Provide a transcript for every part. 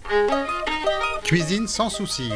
Cuisine sans souci.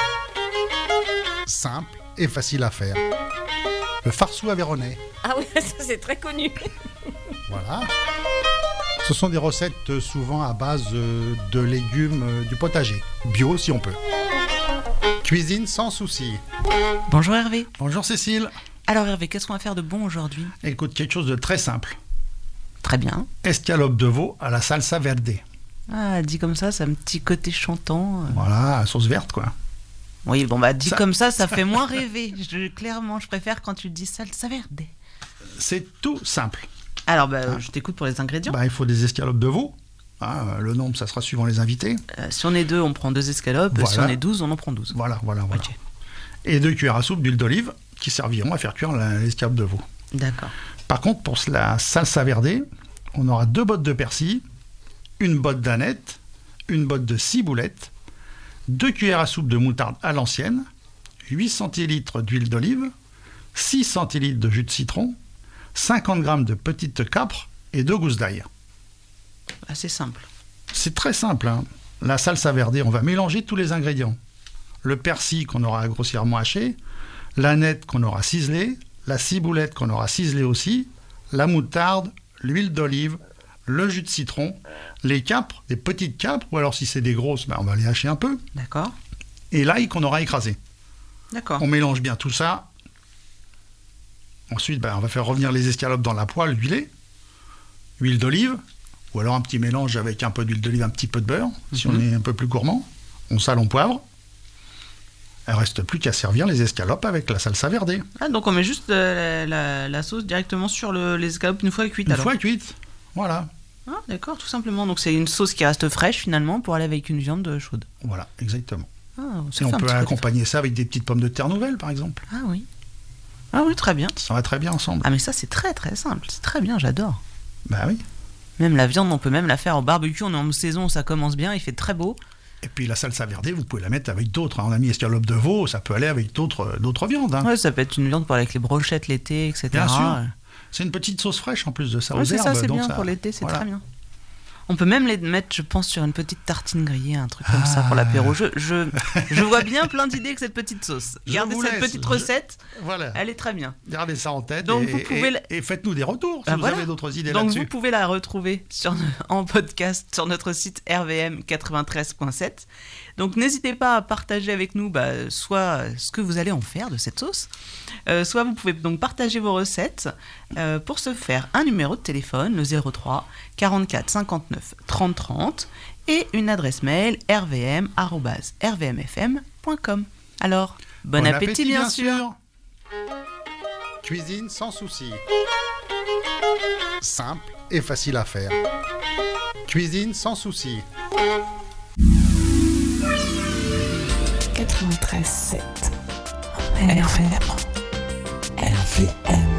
Simple et facile à faire. Le farceau aveyronnais. Ah oui, ça c'est très connu. Voilà. Ce sont des recettes souvent à base de légumes du potager. Bio si on peut. Cuisine sans souci. Bonjour Hervé. Bonjour Cécile. Alors Hervé, qu'est-ce qu'on va faire de bon aujourd'hui ? Écoute, quelque chose de très simple. Très bien. Escalope de veau à la salsa verde. Ah, dit comme ça a un petit côté chantant. Voilà, à sauce verte quoi. Oui, bon bah dit comme ça fait moins rêver. Clairement, je préfère quand tu dis salsa verde. C'est tout simple. Alors je t'écoute pour les ingrédients. Il faut des escalopes de veau. Le nombre, ça sera suivant les invités. Si on est 2, on prend 2 escalopes. Voilà. Si on est 12, on en prend 12. Voilà. Okay. Et 2 cuillères à soupe d'huile d'olive qui serviront à faire cuire l'escalope de veau. D'accord. Par contre, pour la salsa verde, on aura 2 bottes de persil, une botte d'aneth, une botte de ciboulette, 2 cuillères à soupe de moutarde à l'ancienne, 8 centilitres d'huile d'olive, 6 centilitres de jus de citron, 50 g de petites capres et 2 gousses d'ail. C'est simple. C'est très simple. La salsa verde, on va mélanger tous les ingrédients. Le persil qu'on aura grossièrement haché, l'aneth qu'on aura ciselé, la ciboulette qu'on aura ciselée aussi, la moutarde, l'huile d'olive, le jus de citron, les capres, des petites capres, ou alors si c'est des grosses, on va les hacher un peu. D'accord. Et l'ail qu'on aura écrasé. D'accord. On mélange bien tout ça. Ensuite, on va faire revenir les escalopes dans la poêle huilée, huile d'olive, ou alors un petit mélange avec un peu d'huile d'olive, un petit peu de beurre, si on est un peu plus gourmand. On sale, on poivre. Il ne reste plus qu'à servir les escalopes avec la salsa verde. Ah, donc on met juste la sauce directement sur les escalopes une fois cuites. Une fois cuite, voilà. Ah, d'accord, tout simplement. Donc c'est une sauce qui reste fraîche finalement pour aller avec une viande chaude. Voilà, exactement. Et on peut accompagner ça avec des petites pommes de terre nouvelles, par exemple. Ah oui. Ah oui, très bien. Ça va très bien ensemble. Ah mais ça c'est très très simple, c'est très bien, j'adore. Bah oui. Même la viande, on peut même la faire au barbecue, on est en saison, ça commence bien, il fait très beau. Et puis la salsa verde, vous pouvez la mettre avec d'autres. On a mis escalope de veau, ça peut aller avec d'autres viandes. Ouais, ça peut être une viande pour avec les brochettes l'été, etc. Bien sûr. C'est une petite sauce fraîche en plus de ça aux c'est herbes. Ça, c'est bien pour l'été, c'est très bien. On peut même les mettre, je pense, sur une petite tartine grillée, un truc comme ça pour l'apéro. Je vois bien plein d'idées avec cette petite sauce. Gardez cette petite recette, elle est très bien. Gardez ça en tête. Donc et faites-nous des retours si vous avez d'autres idées donc là-dessus. Vous pouvez la retrouver en podcast sur notre site rvm93.7. Donc n'hésitez pas à partager avec nous soit ce que vous allez en faire de cette sauce, soit vous pouvez donc partager vos recettes. Pour ce faire, un numéro de téléphone, le 03 44 59 30 30 et une adresse mail rvm@rvmfm.com. Alors, bon appétit bien sûr. Cuisine sans souci. Simple et facile à faire. Cuisine sans souci. 93.7 RVM.